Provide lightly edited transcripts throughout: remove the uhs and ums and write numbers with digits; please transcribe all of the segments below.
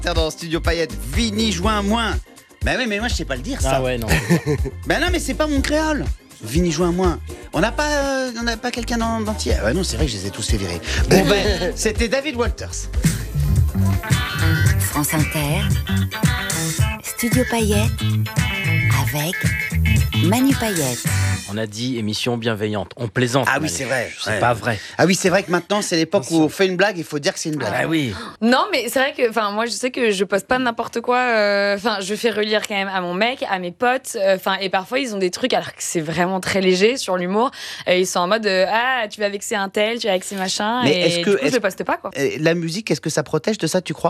Dans Studio Paillette, Vini Join Moins. Ben oui, mais moi je sais pas le dire ça. Ah ouais, non. Ben non, mais c'est pas mon créole. Vini Join Moins. On n'a pas quelqu'un d'entier. Ah ouais, non, c'est vrai que je les ai tous fait virer. Bon ben, c'était David Walters. France Inter, Studio Paillette, avec Manu Paillette. On a dit émission bienveillante. On plaisante. Ah oui, Manu. c'est vrai. C'est pas vrai. Ah oui, c'est vrai que maintenant, c'est l'époque où on fait une blague, il faut dire que c'est une blague. Ah oui. Non, mais c'est vrai que, moi, je sais que je poste pas n'importe quoi. Je fais relire quand même à mon mec, à mes potes. Et parfois, ils ont des trucs alors que c'est vraiment très léger sur l'humour. Ils sont en mode tu vas vexer un tel, tu vas vexer machin. Mais et du coup, je le poste pas, quoi. La musique, est-ce que ça protège de ça, tu crois ?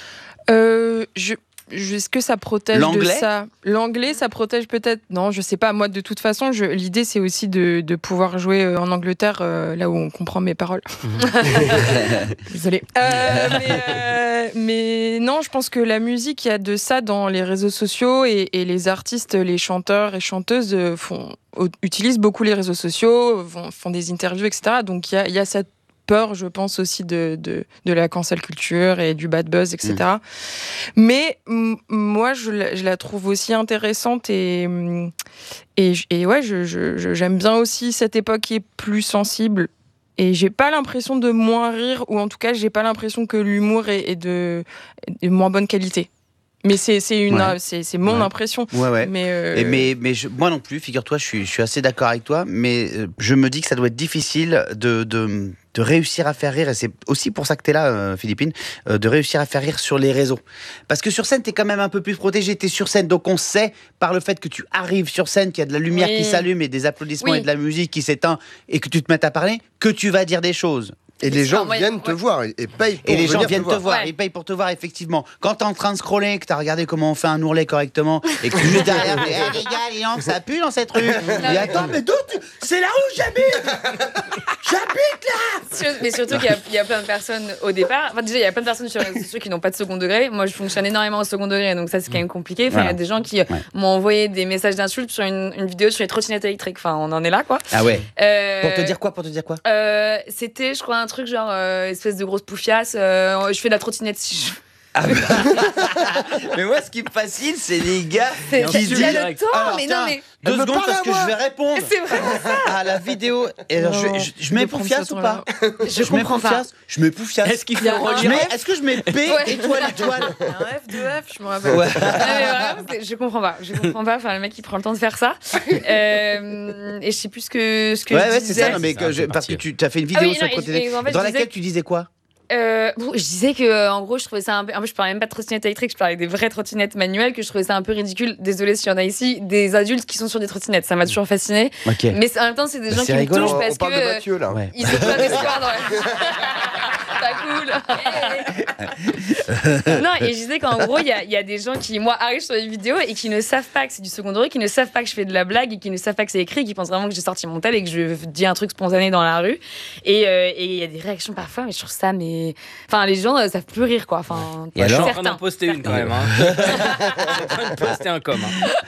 Est-ce que ça protège de ça ? L'anglais, ça protège peut-être. Non, je sais pas. Moi, de toute façon, l'idée, c'est aussi de pouvoir jouer en Angleterre, là où on comprend mes paroles. Désolée. Mais non, je pense que la musique, il y a de ça dans les réseaux sociaux et les artistes, les chanteurs et chanteuses utilisent beaucoup les réseaux sociaux, font des interviews, etc. Donc, il y a cette peur, je pense aussi de la cancel culture et du bad buzz, etc. Mais moi, je la trouve aussi intéressante et ouais, j'aime bien aussi cette époque qui est plus sensible. Et j'ai pas l'impression de moins rire, ou en tout cas, j'ai pas l'impression que l'humour est de moins bonne qualité. Mais c'est mon impression. Ouais. Mais moi non plus, figure-toi, je suis assez d'accord avec toi, mais je me dis que ça doit être difficile de réussir à faire rire, et c'est aussi pour ça que t'es là, Philippine, de réussir à faire rire sur les réseaux. Parce que sur scène, t'es quand même un peu plus protégé, t'es sur scène, donc on sait, par le fait que tu arrives sur scène, qu'il y a de la lumière qui s'allume et des applaudissements et de la musique qui s'éteint, et que tu te mettes à parler, que tu vas dire des choses. Et les gens viennent te voir et payent pour Et les gens viennent te voir, Ouais. ils payent pour te voir, effectivement. Quand t'es en train de scroller, que t'as regardé comment on fait un ourlet correctement, et que tu juste derrière, les gars, dis donc, ça pue dans cette rue. Et attends, mais d'où c'est là où j'habite. J'habite là. Mais surtout qu'il y a plein de personnes au départ. Enfin, déjà, il y a plein de personnes sur les réseaux sociaux qui n'ont pas de second degré. Moi, je fonctionne énormément au second degré, donc ça, c'est quand même compliqué. Enfin, il y a des gens qui m'ont envoyé des messages d'insultes sur une vidéo sur les trottinettes électriques. Enfin, on en est là, quoi. Ah ouais. Pour te dire quoi C'était, je crois, un truc genre espèce de grosse poufiasse. Je fais de la trottinette si je. Mais moi, ce qui me fascine, c'est les gars C'est qui disent. le temps, Alors, mais tiens, non, mais. 2 secondes parce que je vais répondre C'est vraiment ça. à la vidéo. Et alors, je mets poufiasse ou pas? Je comprends pas. Je mets poufiasse. Est-ce qu'il faut relire Est-ce que je mets P, étoile? un F, 2F, je me rappelle. Ouais. Je comprends pas. Enfin, le mec, il prend le temps de faire ça. Et je sais plus ce que je Ouais, disais. c'est ça. Non, mais parce que tu as fait une vidéo sur le côté en fait, dans je laquelle disais- tu disais quoi? je disais que en gros je trouvais ça un peu je parlais même pas de trottinettes électriques, je parlais des vraies trottinettes manuelles, que je trouvais ça un peu ridicule. Désolée s'il y en a ici des adultes qui sont sur des trottinettes, ça m'a toujours fasciné. Ok. Mais en même temps c'est des gens c'est qui rigolo. me touchent On parce parle de que Mathieu là. Ouais. ils ont plein d'espoir dans pas cool. Non, et je disais qu'en gros il y a des gens qui moi arrivent sur les vidéos et qui ne savent pas que c'est du second degré, qui ne savent pas que je fais de la blague et qui ne savent pas que c'est écrit, qui pensent vraiment que j'ai sorti mon tel et que je dis un truc spontané dans la rue. Et il y a des réactions parfois, mais je trouve ça, mais enfin les gens savent plus rire, quoi. Enfin, Et alors Je suis en train certains. d'en poster une quand même. Hein. Je suis en train de poster un com.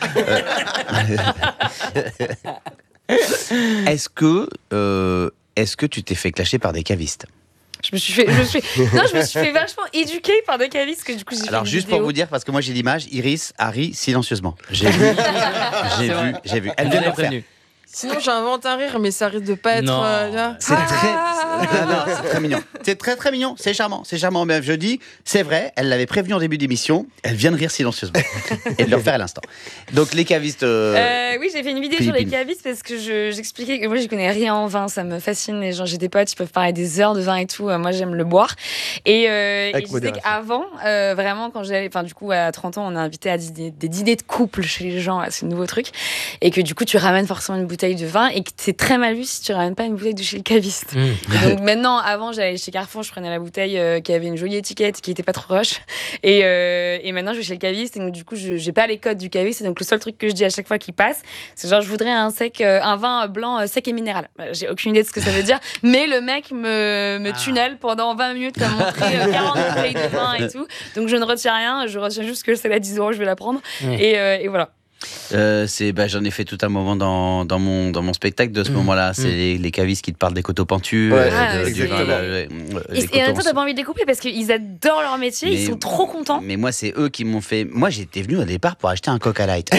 Est-ce que tu t'es fait clasher par des cavistes? Je me suis fait vachement éduquer par des cavistes que du coup j'ai fait Alors une juste vidéo. pour vous dire, parce que moi j'ai l'image, Iris Harry silencieusement. J'ai vu. Elle vient de le faire. Sinon, j'invente un rire, mais ça risque de pas être. Non. C'est c'est très mignon. C'est très très mignon. C'est charmant. Mais je dis, c'est vrai. Elle l'avait prévenu en début d'émission. Elle vient de rire silencieusement et de le refaire à l'instant. Donc les cavistes. Oui, j'ai fait une vidéo sur les Philippines. cavistes parce que j'expliquais que moi je connais rien en vin, ça me fascine. Les gens, j'ai des potes, ils peuvent parler des heures de vin et tout. Moi j'aime le boire. Et je disais modération. qu'avant, vraiment quand j'allais, enfin du coup à 30 ans, on est invité à des dîners de couple chez les gens, là, c'est le nouveau truc. Et que du coup tu ramènes forcément une bouteille de vin et que c'est très mal vu si tu ramènes pas une bouteille de chez le caviste. Donc maintenant, avant j'allais chez Carrefour, je prenais la bouteille qui avait une jolie étiquette, qui était pas trop rush. Et maintenant je vais chez le caviste et donc du coup j'ai pas les codes du caviste et donc le seul truc que je dis à chaque fois qu'il passe, c'est genre je voudrais un vin blanc sec et minéral. J'ai aucune idée de ce que ça veut dire, mais le mec me tunnel pendant 20 minutes à montrer 40 bouteilles de vin et tout. Donc je ne retiens rien, je retiens juste que c'est à 10 €, je vais la prendre. Et voilà. J'en ai fait tout un moment dans mon spectacle de ce moment-là. C'est les cavistes qui te parlent des coteaux pentus. Exactement. Et en même temps, t'as pas envie de les couper parce qu'ils adorent leur métier, ils sont trop contents. Mais moi, c'est eux qui m'ont fait. Moi, j'étais venu au départ pour acheter un Coca Light.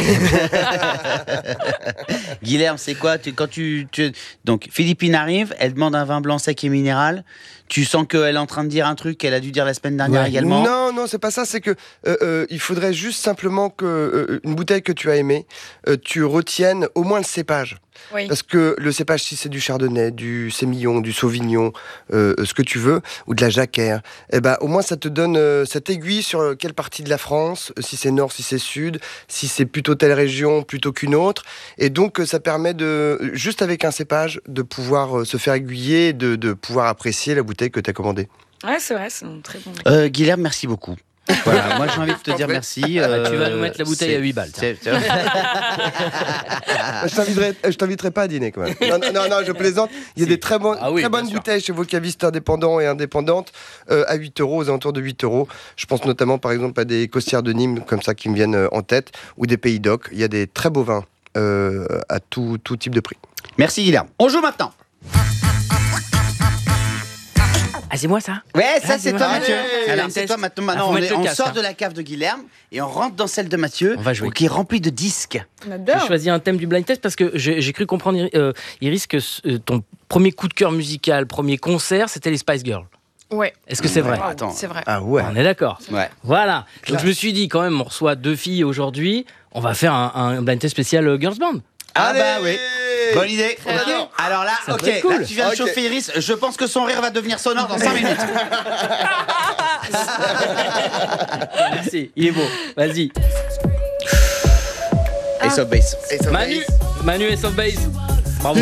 Guilherme, c'est quoi Donc, Philippine arrive, elle demande un vin blanc sec et minéral. Tu sens qu'elle est en train de dire un truc qu'elle a dû dire la semaine dernière également. Non, c'est pas ça. C'est que il faudrait juste simplement que une bouteille que tu as aimée, tu retiennes au moins le cépage. Oui. Parce que le cépage, si c'est du chardonnay, du sémillon, du sauvignon, ce que tu veux, ou de la jacquère, au moins ça te donne cette aiguille sur quelle partie de la France, si c'est nord, si c'est sud, si c'est plutôt telle région plutôt qu'une autre. Et donc ça permet juste avec un cépage, de pouvoir se faire aiguiller, de pouvoir apprécier la bouteille que tu as commandée. Ouais, c'est vrai, c'est très bon. Guilherme, merci beaucoup. Voilà, moi j'ai envie de te dire merci. Tu vas nous mettre la bouteille à 8 balles. Je t'inviterai pas à dîner quand même. Non, je plaisante. Il y a des très bonnes bouteilles chez vos cavistes indépendants et indépendantes à 8 €, aux alentours de 8 €. Je pense notamment par exemple à des Costières de Nîmes comme ça qui me viennent en tête, ou des Pays d'Oc. Il y a des très beaux vins à tout type de prix. Merci Guilherme. On joue maintenant. Ah, c'est moi ça? Ouais, ça c'est toi Mathieu. Allez, Alors c'est toi maintenant. On sort de la cave de Guilherme et on rentre dans celle de Mathieu, on va jouer. qui est remplie de disques. J'ai choisi un thème du blind test parce que j'ai cru comprendre, Iris, que ton premier coup de cœur musical, premier concert, c'était les Spice Girls. Ouais. Est-ce que c'est vrai? Attends. C'est vrai. Ah ouais. On est d'accord. Ouais. Voilà. Donc je me suis dit, quand même, on reçoit 2 filles aujourd'hui, on va faire un blind test spécial Girls Band. Ah bah oui. Bonne idée. On adore. Alors là, Ça peut être cool. là tu viens de chauffer Iris. Je pense que son rire va devenir sonore dans 5 minutes. Merci, il est beau. Vas-y. Ace of Base. Manu Ace of Base. Bravo.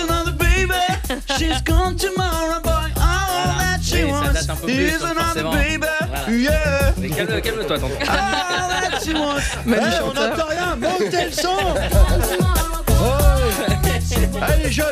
Voilà. Oui, ça date un peu plus, donc forcément. Voilà. Mais calme-toi, tonton. Manu chanteur. n'entend rien, montez le son. Allez, jeune.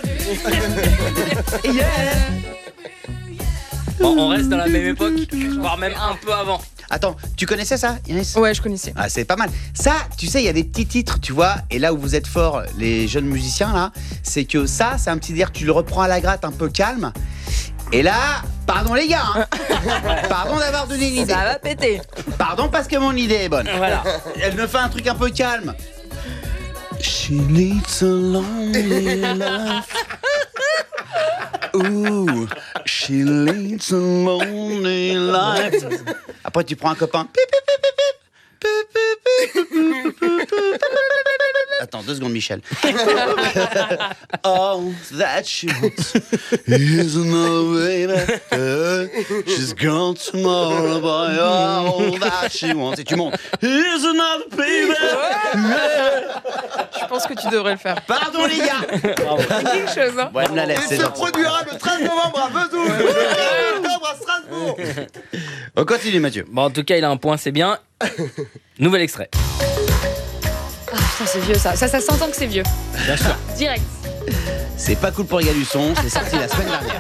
Bon, on reste dans la même époque, voire même un peu avant. Attends, tu connaissais ça, Iris? Ouais, je connaissais. Ah, c'est pas mal. Ça, tu sais, il y a des petits titres, tu vois, et là où vous êtes forts, les jeunes musiciens, là, c'est que ça, c'est un petit dire, tu le reprends à la gratte un peu calme. Et là, pardon les gars, hein. Pardon d'avoir donné une idée. Ça va péter. Pardon parce que mon idée est bonne. Voilà. Elle me fait un truc un peu calme. She leads a lonely life. Ooh, she leads a lonely life. Après, tu prends un copain. Attends, 2 secondes, Michel. All that she wants is another baby. She's gone tomorrow by all that she wants. Et tu montes. Is another baby. Je pense que tu devrais le faire. Pardon, les gars. Bravo. C'est quelque chose, hein. Ouais, me la laisse, Il c'est se gentil. produira le 13 novembre à Vesoul, le 1er octobre à Strasbourg. On continue, Mathieu. Bon, en tout cas, il a un point, c'est bien. Nouvel extrait. Ah putain, c'est vieux ça. Ça s'entend que c'est vieux. Bien sûr. Direct. C'est pas cool pour les gars du son, c'est sorti la semaine dernière.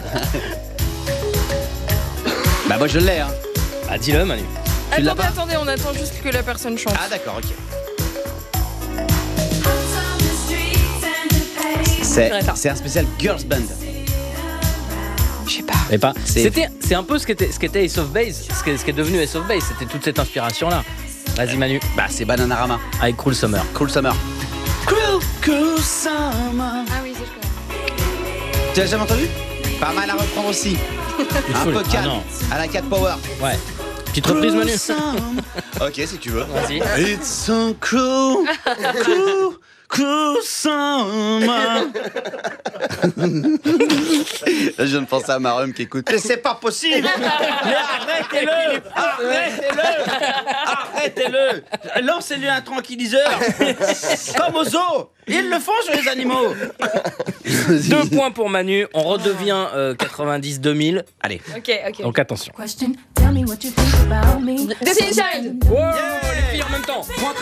Bah moi je l'ai hein. Bah, dis-le, Manu. Tu l'as Attendez, on attend juste que la personne chante. Ah d'accord, ok. C'est un spécial Girls Band. Je sais pas. Mais pas. C'est C'est un peu ce qu'était Ace of Base, ce qui est devenu Ace of Base, c'était toute cette inspiration-là. Vas-y, Manu. Bah c'est Bananarama. Avec Cruel Summer. Cruel Summer. Cruel Summer. Ah oui, c'est je Tu l'as jamais entendu? Pas mal à reprendre aussi. Un peu calme. non. À la 4 Power. Ouais. Petite reprise, Manu. Ok, si tu veux. Vas-y. It's so cruel, cruel summer. Là, je viens de penser à ma rhum qui écoute. Mais c'est pas possible. Mais arrêtez-le. Arrêtez-le. Lancez-lui un tranquilliseur. Comme aux zoos. Ils le font sur les animaux. 2 points pour Manu. On redevient 90-2000. Allez. Ok. Donc attention. Question, tell me what you think about me. Destiny Child. Wow, les filles en même temps.